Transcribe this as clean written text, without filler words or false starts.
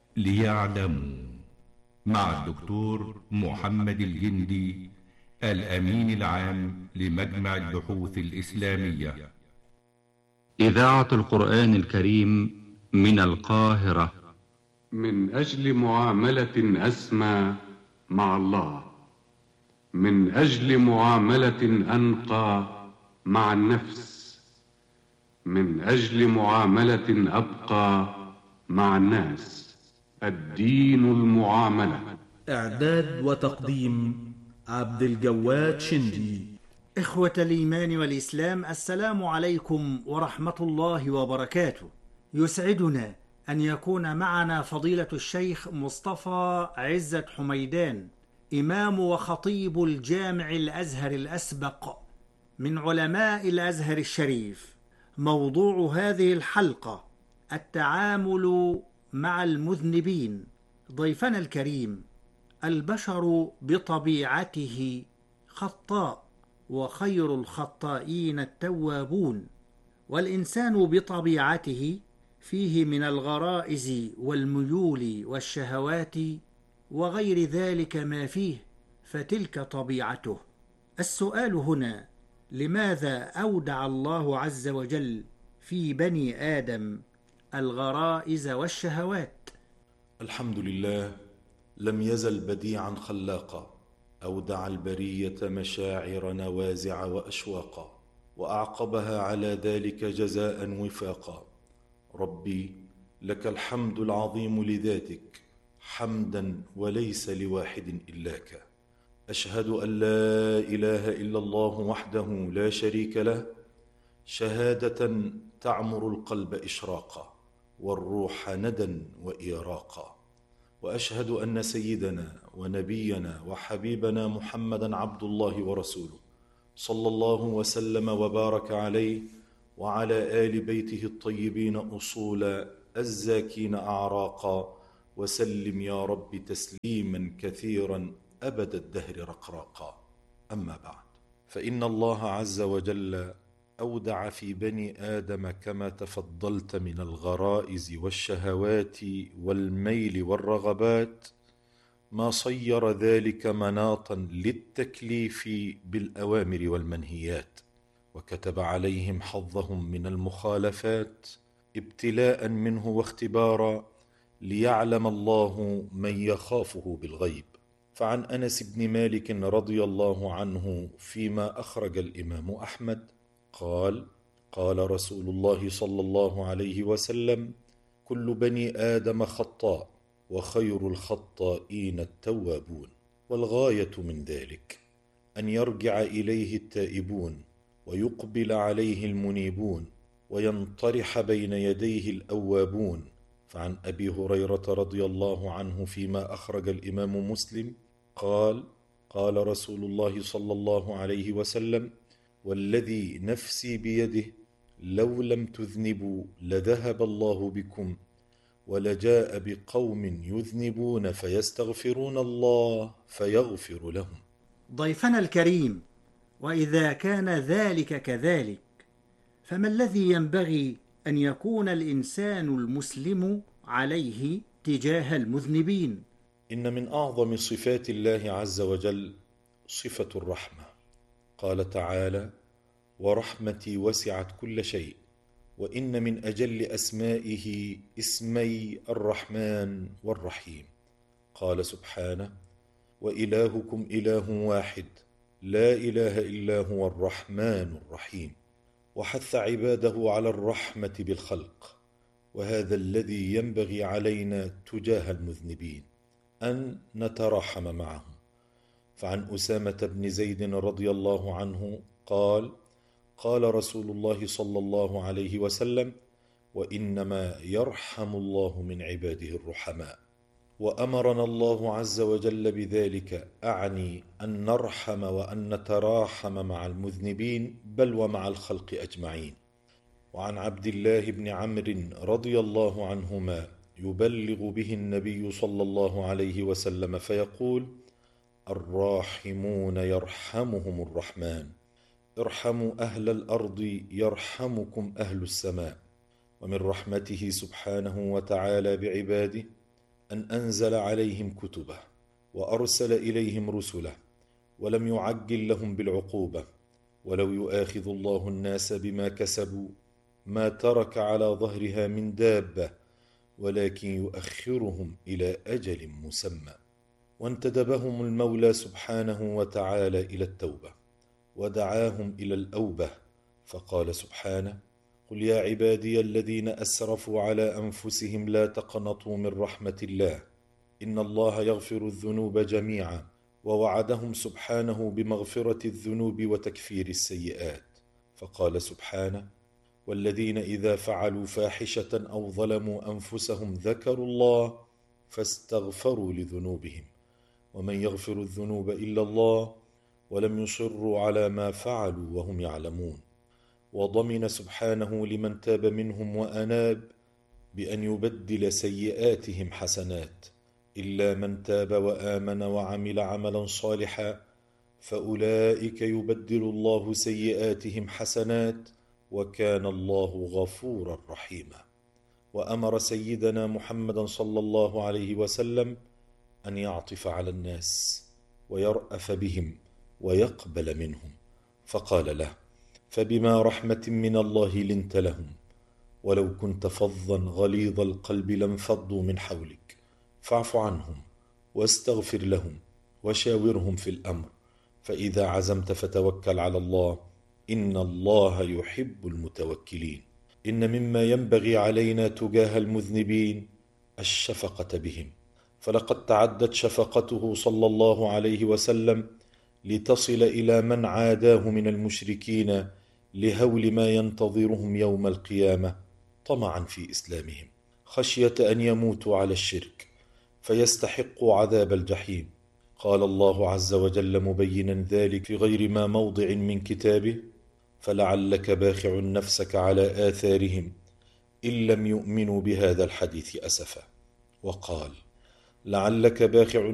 ليعلموا، مع الدكتور محمد الجندي، الأمين العام لمجمع البحوث الإسلامية. إذاعة القرآن الكريم من القاهرة. من أجل معاملة أسمى مع الله، من أجل معاملة أنقى مع النفس، من أجل معاملة أبقى مع الناس. الدين المعاملة. إعداد وتقديم عبد الجواد شندي. إخوة الإيمان والإسلام، السلام عليكم ورحمة الله وبركاته. يسعدنا أن يكون معنا فضيلة الشيخ مصطفى عزت حميدان، إمام وخطيب الجامع الأزهر الأسبق من علماء الأزهر الشريف. موضوع هذه الحلقة التعامل مع المذنبين. ضيفنا الكريم: البشر بطبيعته خطاء، وخير الخطائين التوابون. والإنسان بطبيعته فيه من الغرائز والميول والشهوات وغير ذلك ما فيه، فتلك طبيعته. السؤال هنا: لماذا أودع الله عز وجل في بني آدم الغرائز والشهوات؟ الحمد لله، لم يزل بديعا خلاقا، أودع البرية مشاعر نوازع وأشواقا، وأعقبها على ذلك جزاء وفاقا. ربي لك الحمد العظيم لذاتك، حمدا وليس لواحد إلاك. أشهد أن لا إله إلا الله وحده لا شريك له، شهادة تعمر القلب إشراقا، والروح ندى وإيراقا. وأشهد أن سيدنا ونبينا وحبيبنا محمدا عبد الله ورسوله، صلى الله وسلم وبارك عليه وعلى آل بيته الطيبين أصولا، الزاكين أعراقا، وسلم يا رب تسليما كثيرا أبد الدهر رقراقا. أما بعد، فإن الله عز وجل أودع في بني آدم كما تفضلت من الغرائز والشهوات والميل والرغبات ما صير ذلك مناطا للتكليف بالأوامر والمنهيات، وكتب عليهم حظهم من المخالفات ابتلاء منه واختبارا، ليعلم الله من يخافه بالغيب. فعن أنس بن مالك رضي الله عنه فيما أخرج الإمام أحمد قال: قال رسول الله صلى الله عليه وسلم: كل بني آدم خطاء، وخير الخطائين التوابون. والغاية من ذلك أن يرجع إليه التائبون، ويقبل عليه المنيبون، وينطرح بين يديه الأوابون. فعن أبي هريرة رضي الله عنه فيما أخرج الإمام مسلم قال: قال رسول الله صلى الله عليه وسلم: والذي نفسي بيده لو لم تذنبوا لذهب الله بكم، ولجاء بقوم يذنبون فيستغفرون الله فيغفر لهم. ضيفنا الكريم: وإذا كان ذلك كذلك، فما الذي ينبغي أن يكون الإنسان المسلم عليه تجاه المذنبين؟ إن من أعظم صفات الله عز وجل صفة الرحمة. قال تعالى: ورحمتي وسعت كل شيء. وإن من أجل أسمائه اسمي الرحمن والرحيم. قال سبحانه: وإلهكم إله واحد لا إله إلا هو الرحمن الرحيم. وحث عباده على الرحمة بالخلق، وهذا الذي ينبغي علينا تجاه المذنبين، أن نتراحم معهم. فعن أسامة بن زيد رضي الله عنه قال: قال رسول الله صلى الله عليه وسلم: وإنما يرحم الله من عباده الرحماء. وأمرنا الله عز وجل بذلك، أعني أن نرحم وأن نتراحم مع المذنبين، بل ومع الخلق أجمعين. وعن عبد الله بن عمرو رضي الله عنهما يبلغ به النبي صلى الله عليه وسلم فيقول: الراحمون يرحمهم الرحمن، ارحموا أهل الأرض يرحمكم أهل السماء. ومن رحمته سبحانه وتعالى بعباده أن أنزل عليهم كتبه وأرسل إليهم رسله ولم يعجل لهم بالعقوبة، ولو يؤاخذ الله الناس بما كسبوا ما ترك على ظهرها من دابة، ولكن يؤخرهم إلى أجل مسمى. وانتدبهم المولى سبحانه وتعالى إلى التوبة ودعاهم إلى الأوبة، فقال سبحانه: قل يا عبادي الذين أسرفوا على أنفسهم لا تقنطوا من رحمة الله إن الله يغفر الذنوب جميعا، ووعدهم سبحانه بمغفرة الذنوب وتكفير السيئات، فقال سبحانه: والذين إذا فعلوا فاحشة أو ظلموا أنفسهم ذكروا الله فاستغفروا لذنوبهم ومن يغفر الذنوب إلا الله ولم يصروا على ما فعلوا وهم يعلمون. وضمن سبحانه لمن تاب منهم وأناب بأن يبدل سيئاتهم حسنات، إلا من تاب وآمن وعمل عملا صالحا فأولئك يبدل الله سيئاتهم حسنات وكان الله غفورا رحيما. وأمر سيدنا محمدا صلى الله عليه وسلم أن يعطف على الناس ويرأف بهم ويقبل منهم، فقال له: فبما رحمة من الله لنت لهم ولو كنت فظا غليظ القلب لانفضوا من حولك فاعف عنهم واستغفر لهم وشاورهم في الأمر فإذا عزمت فتوكل على الله إن الله يحب المتوكلين. إن مما ينبغي علينا تجاه المذنبين الشفقة بهم، فلقد تعدت شفقته صلى الله عليه وسلم لتصل إلى من عاداه من المشركين لهول ما ينتظرهم يوم القيامة طمعا في إسلامهم، خشية أن يموتوا على الشرك فيستحقوا عذاب الجحيم. قال الله عز وجل مبينا ذلك في غير ما موضع من كتابه: فلعلك باخع نفسك على آثارهم إن لم يؤمنوا بهذا الحديث أسفا. وقال: لعلك باخع